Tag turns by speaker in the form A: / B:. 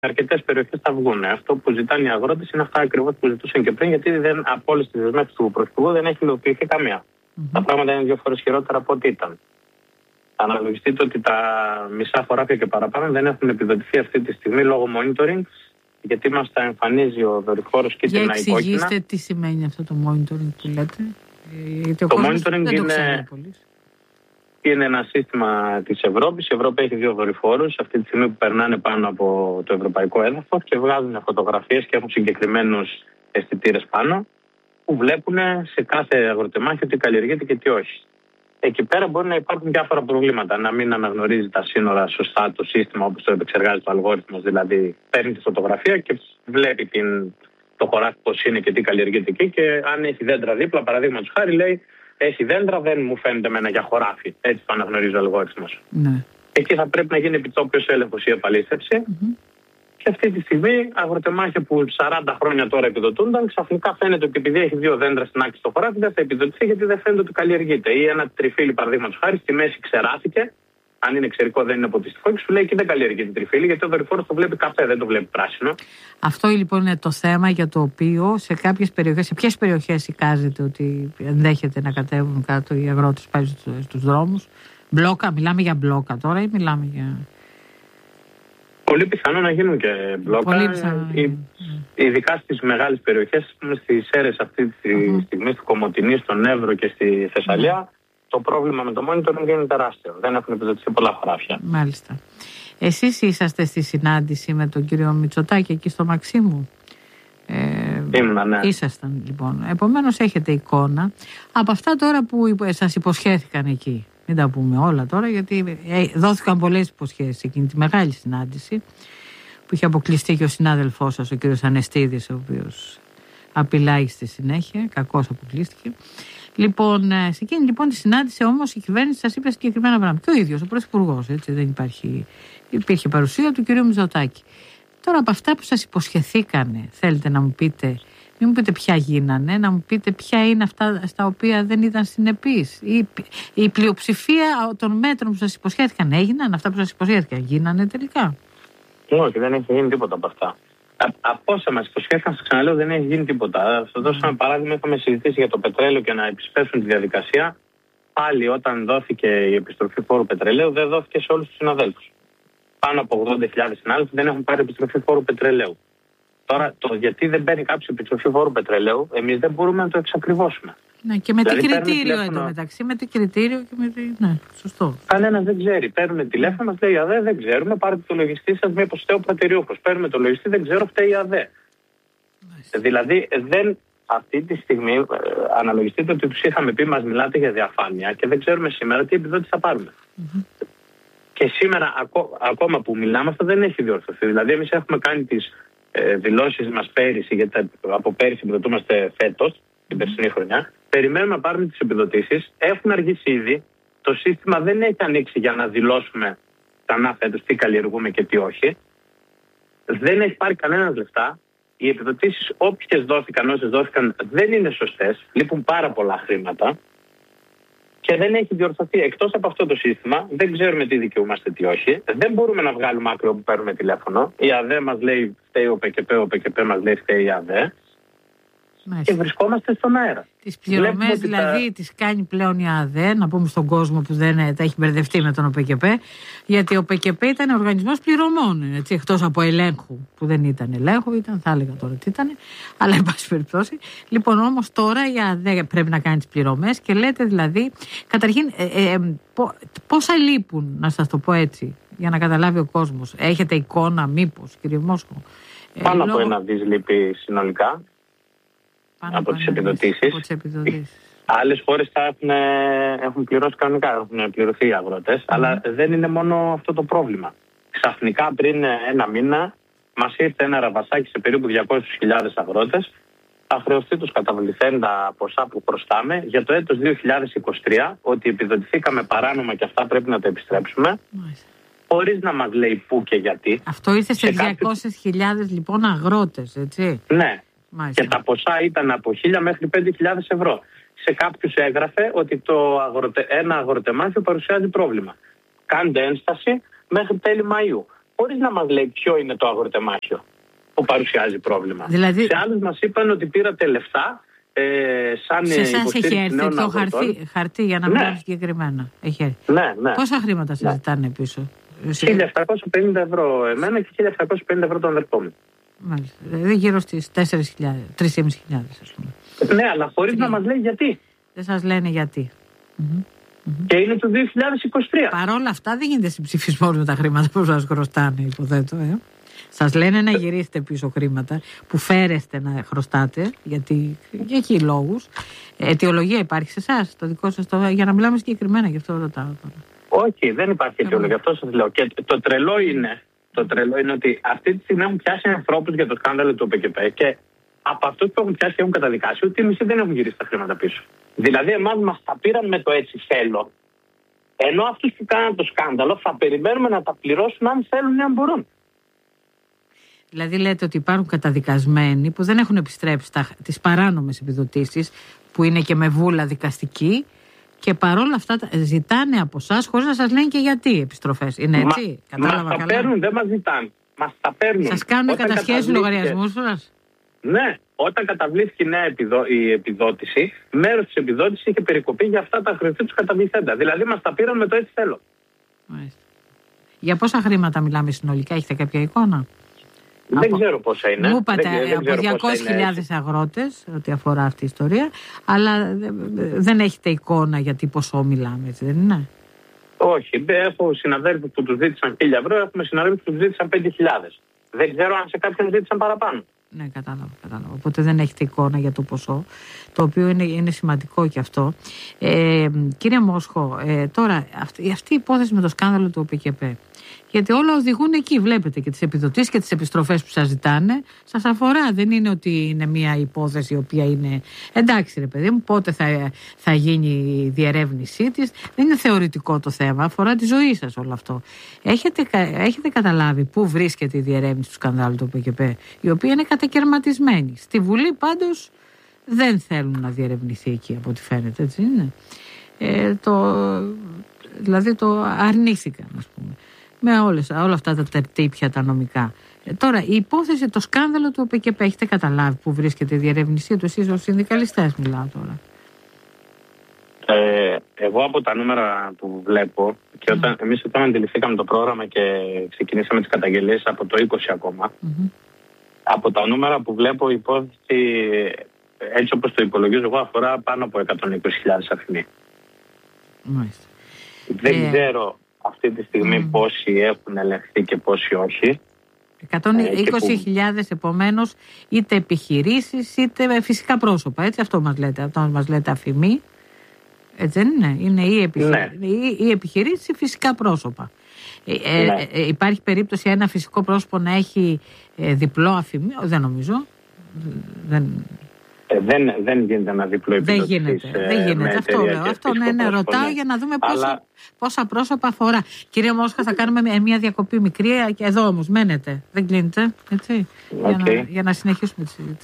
A: αρκετές περιοχές θα βγουν. Αυτό που ζητάνε οι αγρότες είναι αυτά ακριβώς που ζητούσαν και πριν, γιατί από όλες τις δεσμεύσεις του Πρωθυπουργού δεν έχει υλοποιηθεί καμία. Τα πράγματα είναι 2 φορές χειρότερα από ό,τι ήταν. Αναλογιστείτε ότι τα μισά χωράφια και παραπάνω δεν έχουν επιδοτηθεί αυτή τη στιγμή λόγω monitoring, γιατί μας τα εμφανίζει ο δορυφόρος κίτρινα υπόκεινα.
B: Για εξηγήστε τι σημαίνει αυτό το monitoring που λέτε. Γιατί
A: το monitoring είναι ένα σύστημα της Ευρώπης. Η Ευρώπη έχει 2 δορυφόρους αυτή τη στιγμή που περνάνε πάνω από το ευρωπαϊκό έδαφος και βγάζουν φωτογραφίες και έχουν συγκεκριμένους αισθητήρες πάνω που βλέπουν σε κάθε αγροτεμάχιο τι καλλιεργείται και τι όχι. Εκεί πέρα μπορεί να υπάρχουν διάφορα προβλήματα. Να μην αναγνωρίζει τα σύνορα σωστά το σύστημα όπως το επεξεργάζεται ο αλγόριθμος. Δηλαδή, παίρνει τη φωτογραφία και βλέπει το χωράφι πώς είναι και τι καλλιεργείται εκεί. Και αν έχει δέντρα δίπλα, παραδείγματος χάρη, λέει: έχει δέντρα, δεν μου φαίνεται εμένα για χωράφι. Έτσι το αναγνωρίζει ο αλγόριθμος. Ναι. Εκεί θα πρέπει να γίνει επιτόπιος έλεγχος ή επαλήθευση. Και αυτή τη στιγμή αγροτεμάχια που 40 χρόνια τώρα επιδοτούνταν, ξαφνικά φαίνεται ότι επειδή έχει 2 δέντρα στην άκρη στο χωράφι, δεν θα επιδοτηθεί γιατί δεν φαίνεται ότι καλλιεργείται. Ή ένα τριφύλι, παραδείγματος χάρη, στη μέση ξεράθηκε. Αν είναι ξερικό, δεν είναι ποτιστικό, και σου λέει και δεν καλλιεργείται τριφύλι, γιατί ο δορυφόρος το βλέπει καφέ, δεν το βλέπει πράσινο. Αυτό λοιπόν είναι το θέμα για το οποίο σε κάποιες περιοχές, σε ποιες περιοχές εικάζεται ότι ενδέχεται να κατέβουν κάτω οι αγρότες πάλι στους δρόμους. Μπλόκα, μιλάμε για μπλόκα τώρα ή μιλάμε για. Πολύ πιθανό να γίνουν και μπλόκα, ειδικά στις μεγάλες περιοχές, στις Σέρρες αυτή τη στιγμή, στη Κομοτηνή, στον Εύρο και στη Θεσσαλία. Το πρόβλημα με το monitoring είναι τεράστιο. Δεν έχουν επιδοτηθεί πολλά χωράφια. Μάλιστα.
B: Εσείς είσαστε στη συνάντηση με τον κύριο Μητσοτάκη εκεί στο Μαξίμου.
A: Ήμουνα, ναι.
B: Ήσασταν λοιπόν. Επομένως έχετε εικόνα από αυτά τώρα που σας υποσχέθηκαν εκεί. Μην τα πούμε όλα τώρα, γιατί δόθηκαν πολλές υποσχέσεις εκείνη τη μεγάλη συνάντηση που είχε αποκλειστεί και ο συνάδελφός σας, ο κύριος Ανεστίδης, ο οποίος απειλάει στη συνέχεια, κακώς αποκλείστηκε. Λοιπόν, σε εκείνη λοιπόν τη συνάντηση όμως η κυβέρνηση σας είπε συγκεκριμένα πράγματα. Και ο ίδιος, ο Πρωθυπουργός, έτσι, δεν υπήρχε παρουσία του κυρίου Μητσοτάκη. Τώρα από αυτά που σας υποσχεθήκανε, θέλετε να μου πείτε, μην μου πείτε ποια γίνανε, να μου πείτε ποια είναι αυτά στα οποία δεν ήταν συνεπείς. Η πλειοψηφία των μέτρων που σας υποσχέθηκαν έγιναν, αυτά που σας υποσχέθηκαν γίνανε τελικά.
A: Όχι, δεν έχει γίνει τίποτα από αυτά. Από όσα μας υποσχέθηκαν, σας ξαναλέω, δεν έχει γίνει τίποτα. Θα δώσω ένα παράδειγμα. Είχαμε συζητήσει για το πετρέλαιο και να επισπεύσουν τη διαδικασία. Πάλι όταν δόθηκε η επιστροφή φόρου πετρελαίου, δεν δόθηκε σε όλους τους συναδέλφους. Πάνω από 80.000 συνάδελφοι δεν έχουν πάρει επιστροφή φόρου πετρελαίου. Τώρα, το γιατί δεν παίρνει κάποιο επιστροφή φόρου πετρελαίου, εμείς δεν μπορούμε να το εξακριβώσουμε.
B: Ναι, και με δηλαδή, τι κριτήριο εντωμεταξύ, με τι κριτήριο και με τι. Ναι, σωστό.
A: Κανένας δεν ξέρει. Παίρνουμε τηλέφωνο, μας λέει ΑΔΕ, δεν ξέρουμε. Πάρετε το λογιστή σας, μήπως φταίει ο πρατηριούχος. Παίρνουμε το λογιστή, δεν ξέρω, φταίει η ΑΔΕ. Δηλαδή, αυτή τη στιγμή αναλογιστείτε ότι τους είχαμε πει, μας μιλάτε για διαφάνεια και δεν ξέρουμε σήμερα τι επιδότηση θα πάρουμε. Και σήμερα, ακόμα που μιλάμε, αυτό δεν έχει διορθωθεί. Δηλαδή, εμείς έχουμε κάνει τις δηλώσεις μας πέρυσι, γιατί από πέρυσι επιδοτούμαστε φέτος, την περσινή χρονιά. Περιμένουμε να πάρουμε τις επιδοτήσεις. Έχουν αργήσει ήδη. Το σύστημα δεν έχει ανοίξει για να δηλώσουμε ξανά φέτος τι καλλιεργούμε και τι όχι. Δεν έχει πάρει κανένας λεφτά. Οι επιδοτήσεις, όποιες δόθηκαν, όσες δόθηκαν, δεν είναι σωστές. Λείπουν πάρα πολλά χρήματα. Και δεν έχει διορθωθεί. Εκτός από αυτό το σύστημα, δεν ξέρουμε τι δικαιούμαστε, τι όχι. Δεν μπορούμε να βγάλουμε άκρη όπου παίρνουμε τηλέφωνο. Η ΑΔΕ μας λέει φταίει ο ΠΚΠ μας λέει φταίει η ΑΔΕ. Και βρισκόμαστε στον αέρα.
B: Τις πληρωμές δηλαδή τις κάνει πλέον η ΑΔΕ, να πούμε στον κόσμο που δεν τα έχει μπερδευτεί με τον ΟΠΚΠ, γιατί ο ΟΠΚΠ ήταν οργανισμός πληρωμών, έτσι, εκτός από ελέγχου, που δεν ήταν ελέγχου, θα έλεγα τώρα τι ήταν, αλλά εν πάση περιπτώσει. Λοιπόν, όμως τώρα η ΑΔΕ πρέπει να κάνει τις πληρωμές και λέτε δηλαδή, καταρχήν, πόσα λείπουν, να σας το πω έτσι, για να καταλάβει ο κόσμος. Έχετε εικόνα, μήπως, κύριε Μόσχο?
A: Πάνω από 1 δις λείπει συνολικά. Από τις επιδοτήσεις. Άλλες χώρες έχουν πληρώσει κανονικά, έχουν πληρωθεί οι αγρότες, αλλά δεν είναι μόνο αυτό το πρόβλημα. Ξαφνικά πριν 1 μήνα μας ήρθε ένα ραβασάκι σε περίπου 200.000 αγρότες. Θα χρεωστεί τους καταβληθέντα ποσά που χρωστάμε για το έτος 2023, ότι επιδοτηθήκαμε παράνομα και αυτά πρέπει να τα επιστρέψουμε. Χωρίς να μας λέει πού και γιατί.
B: Αυτό ήρθε σε 200.000 λοιπόν αγρότες, έτσι.
A: Ναι. Μάλιστα. Και τα ποσά ήταν από 1.000 μέχρι 5.000 ευρώ. Σε κάποιους έγραφε ότι ένα αγροτεμάχιο παρουσιάζει πρόβλημα. Κάντε ένσταση μέχρι τέλη Μαΐου. χωρίς να μας λέει ποιο είναι το αγροτεμάχιο που παρουσιάζει πρόβλημα.
B: Δηλαδή,
A: σε άλλους μας είπαν ότι πήρατε λεφτά σαν
B: σε εσάς έχει έρθει
A: το
B: χαρτί για να μιλάμε συγκεκριμένα. Έχει έρθει.
A: Ναι.
B: Πόσα χρήματα σας ζητάνε πίσω?
A: 1.750 ευρώ εμένα και 1.750 ευρώ τον αδερφό μου.
B: Μάλιστα. Δηλαδή γύρω στις 3.500 ας πούμε.
A: Ναι, αλλά χωρίς να μας λέει γιατί.
B: Δεν σας λένε γιατί.
A: Και είναι το 2023.
B: Παρ' όλα αυτά δεν γίνεται συμψηφισμός με τα χρήματα που σας χρωστάνε, υποθέτω. Σας λένε να γυρίσετε πίσω χρήματα που φέρεστε να χρωστάτε, γιατί για εκεί λόγους. Αιτιολογία υπάρχει σε εσάς, το δικό σας, για να μιλάμε συγκεκριμένα, γι' αυτό ρωτάω τώρα.
A: Όχι, δεν υπάρχει αιτιολογία, αυτό σας λέω. Και το τρελό είναι ότι αυτή τη στιγμή έχουν πιάσει ανθρώπους για το σκάνδαλο του ΟΠΕΚΕΠΕ και από αυτούς που έχουν πιάσει και έχουν καταδικάσει, ότι οι μισοί δεν έχουν γυρίσει τα χρήματα πίσω. Δηλαδή, εμάς μας τα πήραν με το έτσι θέλω, ενώ αυτούς που κάναν το σκάνδαλο θα περιμένουμε να τα πληρώσουν αν θέλουν ή αν μπορούν.
B: Δηλαδή, λέτε ότι υπάρχουν καταδικασμένοι που δεν έχουν επιστρέψει τις παράνομες επιδοτήσεις, που είναι και με βούλα δικαστική, και παρόλα αυτά ζητάνε από εσάς χωρίς να σας λένε και γιατί επιστροφές. Είναι έτσι? Κατάλαβα καλά.
A: Μας τα παίρνουν, δεν μας ζητάνε. Μας τα παίρνουν.
B: Σας κάνουν κατασχέσεις λογαριασμούς σας?
A: Ναι. Όταν καταβλήθηκε η επιδότηση, μέρος της επιδότησης είχε περικοπεί για αυτά τα χρηστή τους καταβληθέντα. Δηλαδή μας τα πήραν με το έτσι θέλω.
B: Μάλιστα. Για πόσα χρήματα μιλάμε συνολικά, έχετε κάποια εικόνα?
A: Δεν ξέρω πόσα είναι.
B: Μου είπατε από 200.000 αγρότες, ό,τι αφορά αυτή η ιστορία, αλλά δεν έχετε εικόνα για τι ποσό μιλάμε, έτσι δεν είναι?
A: Όχι. Έχω συναδέλφους που τους ζήτησαν 1.000 ευρώ, έχουμε συναδέλφους που τους ζήτησαν 5.000. Δεν ξέρω αν σε κάποιον ζήτησαν παραπάνω.
B: Ναι, κατάλαβα. Οπότε δεν έχετε εικόνα για το ποσό, το οποίο είναι σημαντικό και αυτό. Κύριε Μόσχο, τώρα αυτή η υπόθεση με το σκάνδαλο του ΟΠΕΚΕΠΕ, γιατί όλα οδηγούν εκεί, βλέπετε, και τις επιδοτήσεις και τις επιστροφές που σας ζητάνε, σας αφορά. Δεν είναι ότι είναι μια υπόθεση η οποία είναι εντάξει ρε παιδί μου, πότε θα γίνει η διερεύνησή της. Δεν είναι θεωρητικό το θέμα, αφορά τη ζωή σας όλο αυτό. Έχετε καταλάβει πού βρίσκεται η διερεύνηση του σκανδάλου του ΟΠΕΚΕΠΕ, η οποία είναι κατακαιρματισμένη? Στη Βουλή πάντως δεν θέλουν να διερευνηθεί εκεί, από ό,τι φαίνεται, έτσι είναι. Δηλαδή το αρνήθηκαν, ας πούμε, με όλα αυτά τα τερτύπια τα νομικά. Τώρα η υπόθεση, το σκάνδαλο του ΟΠΕΚΕΠΕ, έχετε καταλάβει που βρίσκεται η διερεύνησή του? Εσείς ως συνδικαλιστές μιλάω τώρα.
A: Εγώ από τα νούμερα που βλέπω και εμείς όταν αντιληφθήκαμε το πρόγραμμα και ξεκινήσαμε τις καταγγελίες από το 20 ακόμα, από τα νούμερα που βλέπω η υπόθεση, έτσι όπως το υπολογίζω εγώ, αφορά πάνω από 120.000 αριθμοί.
B: Μάλιστα.
A: Δεν ξέρω αυτή τη στιγμή πόσοι έχουν ελεγχθεί και πόσοι όχι.
B: 120.000 επομένως, είτε επιχειρήσεις είτε φυσικά πρόσωπα, έτσι, αυτό μας λέτε αφημί, έτσι δεν είναι? Είναι ή επιχειρήσεις ή φυσικά πρόσωπα. Υπάρχει περίπτωση ένα φυσικό πρόσωπο να έχει διπλό αφημί? Δεν νομίζω.
A: Δεν γίνεται να διπλό επιδοτήσεις.
B: Δεν γίνεται. Αυτό λέω. Αυτό ρωτάω για να δούμε πόσα πρόσωπα αφορά. Κύριε Μόσχα, θα κάνουμε μια διακοπή μικρή και εδώ όμως μένετε. Δεν κλείνετε, έτσι, για να συνεχίσουμε τη συζήτηση.